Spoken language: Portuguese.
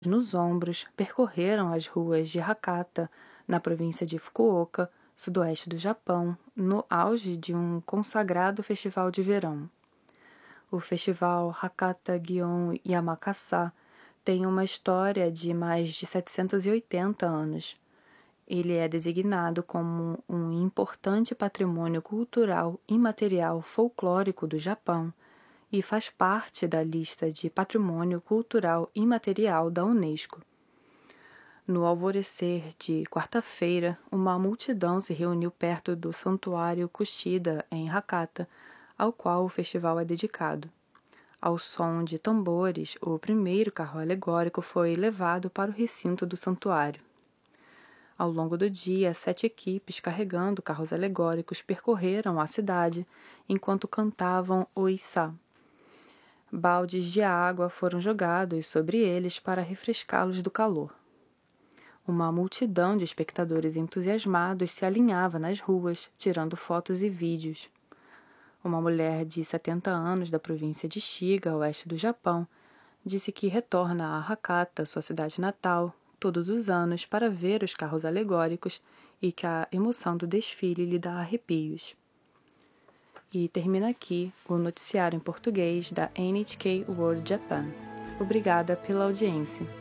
nos ombros, percorreram as ruas de Hakata, na província de Fukuoka, sudoeste do Japão, no auge de um consagrado festival de verão. O festival Hakata Gion Yamakasa tem uma história de mais de 780 anos. Ele é designado como um importante patrimônio cultural imaterial folclórico do Japão e faz parte da lista de Patrimônio Cultural Imaterial da Unesco. No alvorecer de quarta-feira, uma multidão se reuniu perto do Santuário Kushida, em Hakata, ao qual o festival é dedicado. Ao som de tambores, o primeiro carro alegórico foi levado para o recinto do santuário. Ao longo do dia, 7 equipes carregando carros alegóricos percorreram a cidade enquanto cantavam o Issa. Baldes de água foram jogados sobre eles para refrescá-los do calor. Uma multidão de espectadores entusiasmados se alinhava nas ruas, tirando fotos e vídeos. Uma mulher de 70 anos da província de Shiga, oeste do Japão, disse que retorna a Hakata, sua cidade natal, todos os anos para ver os carros alegóricos e que a emoção do desfile lhe dá arrepios. E termina aqui o noticiário em português da NHK World Japan. Obrigada pela audiência.